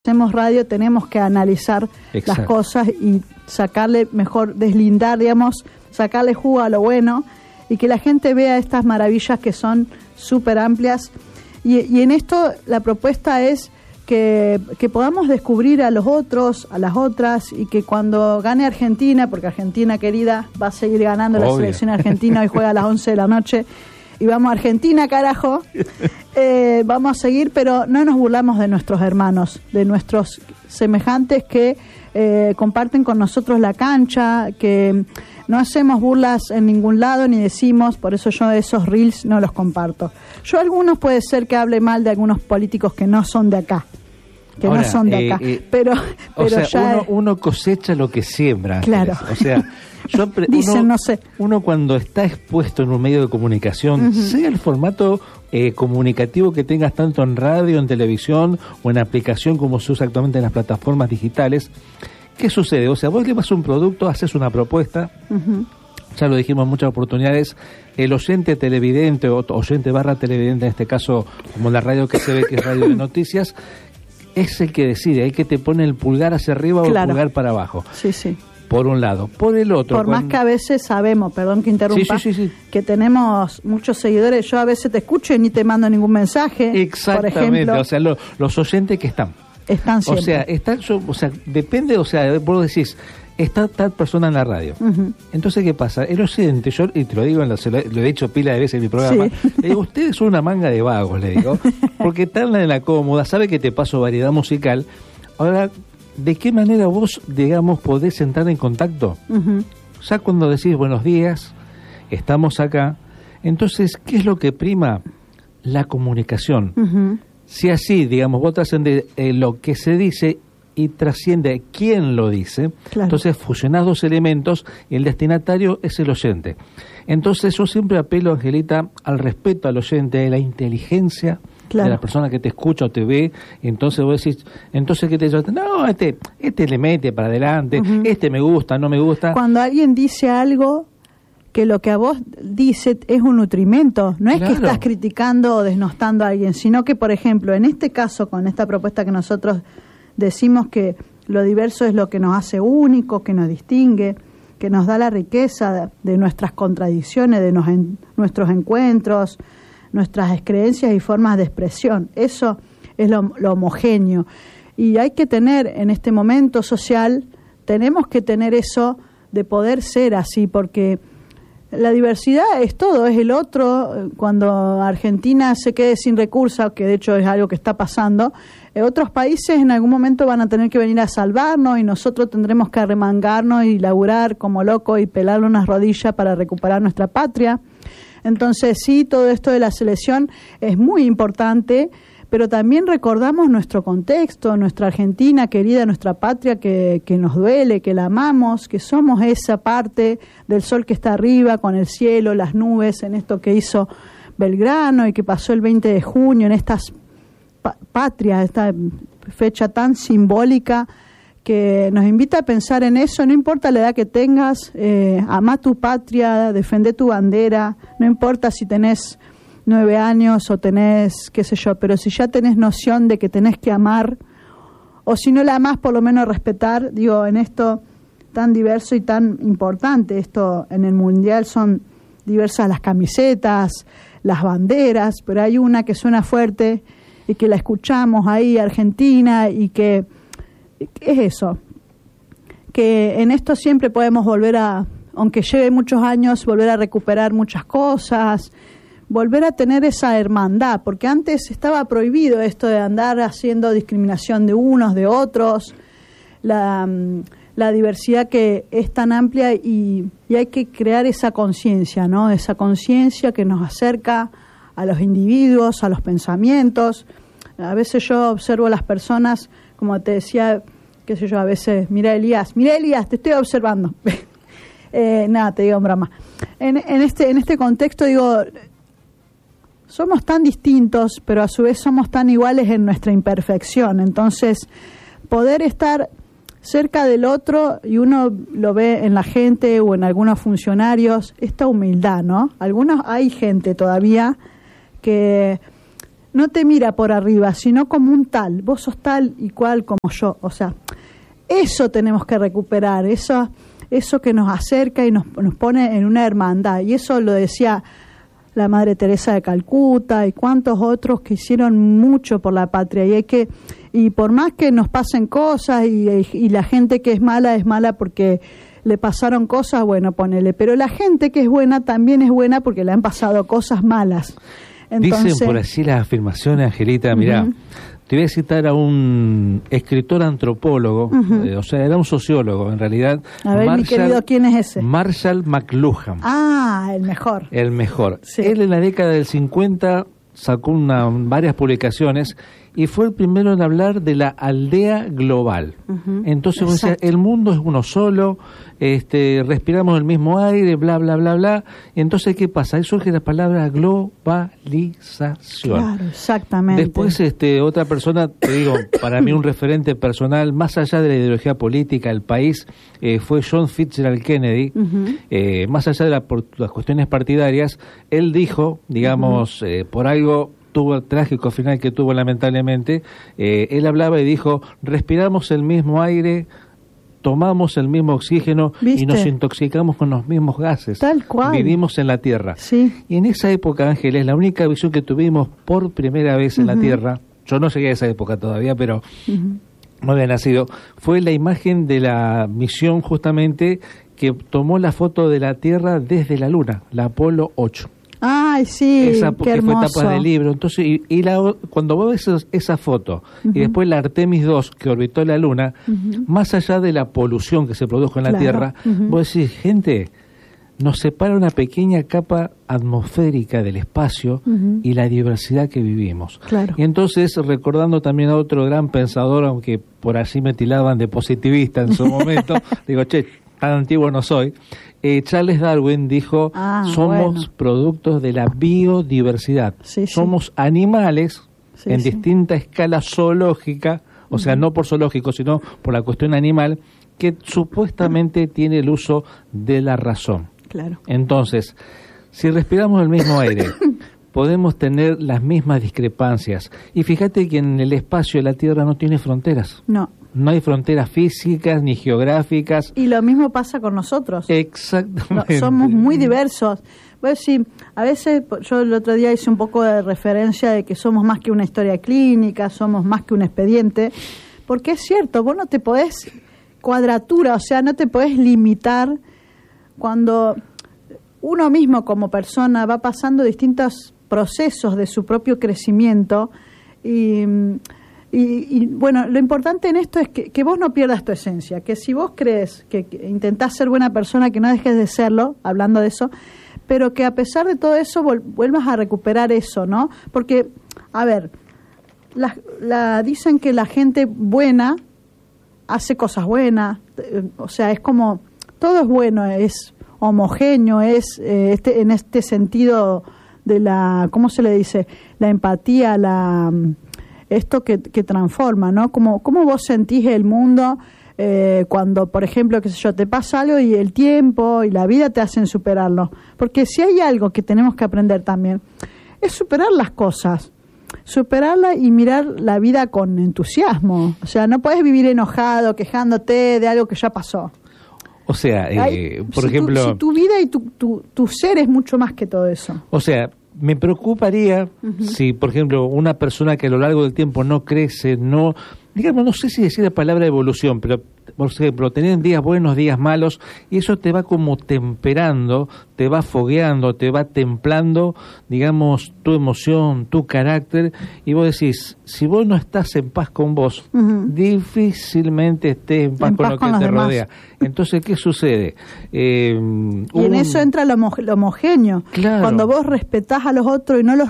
hacemos radio tenemos que analizar las cosas y sacarle mejor, deslindar, digamos, sacarle jugo a lo bueno y que la gente vea estas maravillas que son súper amplias. Y en esto la propuesta es que podamos descubrir a los otros, a las otras, y que cuando gane Argentina, porque Argentina querida va a seguir ganando la selección argentina, hoy juega a las 11 de la noche, y vamos a Argentina, carajo, vamos a seguir, pero no nos burlamos de nuestros hermanos, de nuestros semejantes que comparten con nosotros la cancha, que no hacemos burlas en ningún lado ni decimos, por eso yo esos reels no los comparto. Yo algunos puede ser que hable mal de algunos políticos que no son de acá, ahora, no son de acá, pero o sea, ya uno cosecha lo que siembra. Claro. O sea, dicen, no sé. Uno cuando está expuesto en un medio de comunicación, sea el formato comunicativo que tengas tanto en radio, en televisión o en aplicación como se usa actualmente en las plataformas digitales, ¿qué sucede? O sea, vos llevas un producto, haces una propuesta, ya lo dijimos en muchas oportunidades, el oyente televidente o oyente / televidente, en este caso como la radio que se ve que es radio de noticias, es el que decide, el que te pone el pulgar hacia arriba o el pulgar para abajo. Sí, sí. Por un lado. Por el otro. Por más que a veces sabemos, perdón que interrumpa, sí. que tenemos muchos seguidores. Yo a veces te escucho y ni te mando ningún mensaje. Exactamente. Por ejemplo, o sea, los oyentes que están siempre. O sea, depende, o sea, vos decís, está tal persona en la radio. Entonces, ¿qué pasa? El oyente, yo, y te lo digo, lo he dicho pila de veces en mi programa, le digo, ustedes son una manga de vagos, le digo, porque están en la cómoda, sabe que te paso variedad musical. Ahora, ¿de qué manera vos, digamos, podés entrar en contacto? Ya cuando decís buenos días, estamos acá, entonces, ¿qué es lo que prima? La comunicación. Si así, digamos, vos trascendés lo que se dice y trasciende quién lo dice, entonces fusionás dos elementos y el destinatario es el oyente. Entonces yo siempre apelo, Angelita, al respeto al oyente, a la inteligencia de la persona que te escucha o te ve. Entonces vos decís, entonces ¿qué te dice? No, este le mete para adelante, este me gusta, no me gusta. Cuando alguien dice algo, que lo que a vos dice es un nutrimento, no es que estás criticando o desnostando a alguien, sino que, por ejemplo, en este caso, con esta propuesta que nosotros decimos que lo diverso es lo que nos hace único, que nos distingue, que nos da la riqueza de nuestras contradicciones, de nuestros encuentros, nuestras creencias y formas de expresión. Eso es lo homogéneo. Y hay que tener, en este momento social, tenemos que tener eso de poder ser así, porque la diversidad es todo, es el otro. Cuando Argentina se quede sin recursos, que de hecho es algo que está pasando, otros países en algún momento van a tener que venir a salvarnos y nosotros tendremos que arremangarnos y laburar como locos y pelar unas rodillas para recuperar nuestra patria. Entonces sí, todo esto de la selección es muy importante, pero también recordamos nuestro contexto, nuestra Argentina querida, nuestra patria que nos duele, que la amamos, que somos esa parte del sol que está arriba, con el cielo, las nubes, en esto que hizo Belgrano y que pasó el 20 de junio, en estas patrias, esta fecha tan simbólica que nos invita a pensar en eso. No importa la edad que tengas, amá tu patria, defendé tu bandera, no importa si tenés 9 años o tenés, qué sé yo, pero si ya tenés noción de que tenés que amar, o si no la amás, por lo menos respetar, digo, en esto tan diverso y tan importante, esto en el Mundial son diversas las camisetas, las banderas, pero hay una que suena fuerte y que la escuchamos ahí, Argentina, y que es eso, que en esto siempre podemos volver a, aunque lleve muchos años, volver a recuperar muchas cosas, volver a tener esa hermandad, porque antes estaba prohibido esto de andar haciendo discriminación de unos, de otros, la diversidad que es tan amplia y hay que crear esa conciencia, ¿no? Esa conciencia que nos acerca a los individuos, a los pensamientos. A veces yo observo a las personas, como te decía, qué sé yo, a veces, mira Elías, te estoy observando. Nada, te digo en broma. En este contexto digo, somos tan distintos, pero a su vez somos tan iguales en nuestra imperfección. Entonces, poder estar cerca del otro, y uno lo ve en la gente o en algunos funcionarios, esta humildad, ¿no? Hay gente todavía que no te mira por arriba, sino como un tal. Vos sos tal y cual como yo. O sea, eso tenemos que recuperar, eso que nos acerca y nos pone en una hermandad. Y eso lo decía la Madre Teresa de Calcuta y cuantos otros que hicieron mucho por la patria. Y por más que nos pasen cosas y la gente que es mala porque le pasaron cosas, bueno, ponele. Pero la gente que es buena también es buena porque le han pasado cosas malas. Entonces, dicen por así las afirmaciones, Angelita, mirá, te voy a citar a un escritor antropólogo, o sea, era un sociólogo, en realidad. A ver, mi querido, ¿quién es ese? Marshall McLuhan. Ah, el mejor. El mejor. Sí. Él en la década del 50 sacó varias publicaciones y fue el primero en hablar de la aldea global. Entonces, o sea, el mundo es uno solo, respiramos el mismo aire, bla, bla, bla, bla. Entonces, ¿qué pasa? Ahí surge la palabra globalización. Claro, exactamente. Después, otra persona, te digo, para mí un referente personal, más allá de la ideología política del país, fue John Fitzgerald Kennedy. Más allá de las cuestiones partidarias, él dijo, digamos, por algo tuvo el trágico final que tuvo lamentablemente, él hablaba y dijo, respiramos el mismo aire, tomamos el mismo oxígeno, ¿viste? Y nos intoxicamos con los mismos gases. Tal cual. Vivimos en la Tierra. Sí. Y en esa época, Ángeles, la única visión que tuvimos por primera vez en la Tierra, yo no llegué a esa época todavía, pero no había nacido, fue la imagen de la misión justamente que tomó la foto de la Tierra desde la Luna, la Apolo 8. Ay, sí, qué hermoso. Fue tapa del libro. Entonces, cuando vos ves esa foto y después la Artemis 2 que orbitó la Luna, más allá de la polución que se produjo en la Tierra, vos decís, gente, nos separa una pequeña capa atmosférica del espacio y la diversidad que vivimos. Claro. Y entonces, recordando también a otro gran pensador, aunque por allí me tildaban de positivista en su momento, digo, che, tan antiguo no soy. Charles Darwin dijo, somos productos de la biodiversidad. Sí, somos animales en distinta escala zoológica, o sea, no por zoológico, sino por la cuestión animal, que supuestamente tiene el uso de la razón. Claro. Entonces, si respiramos el mismo aire, podemos tener las mismas discrepancias. Y fíjate que en el espacio la Tierra no tiene fronteras. No hay fronteras físicas ni geográficas. Y lo mismo pasa con nosotros. Exactamente. Somos muy diversos. Pues sí, a veces yo el otro día hice un poco de referencia de que somos más que una historia clínica, somos más que un expediente, porque es cierto, vos no te podés cuadratura, o sea, no te podés limitar cuando uno mismo como persona va pasando distintos procesos de su propio crecimiento y bueno, lo importante en esto es que vos no pierdas tu esencia, que si vos crees que intentás ser buena persona, que no dejes de serlo, hablando de eso, pero que a pesar de todo eso vuelvas a recuperar eso, ¿no? Porque, a ver, dicen que la gente buena hace cosas buenas, o sea, es como, todo es bueno, es homogéneo, es en este sentido de la, ¿cómo se le dice? La empatía, esto que transforma, ¿no? ¿Cómo vos sentís el mundo cuando, por ejemplo, qué sé yo, te pasa algo y el tiempo y la vida te hacen superarlo? Porque si hay algo que tenemos que aprender también, es superar las cosas, superarla y mirar la vida con entusiasmo. O sea, no puedes vivir enojado, quejándote de algo que ya pasó. O sea, por ejemplo... tu vida y tu ser es mucho más que todo eso. O sea, me preocuparía si, por ejemplo, una persona que a lo largo del tiempo no crece, no sé si decir la palabra evolución, pero, por ejemplo, tener días buenos, días malos, y eso te va como temperando, te va fogueando, te va templando, digamos, tu emoción, tu carácter, y vos decís, si vos no estás en paz con vos, difícilmente estés en paz con lo que te rodea. Entonces, ¿qué sucede? Y en eso entra lo homogéneo. Claro. Cuando vos respetás a los otros y no los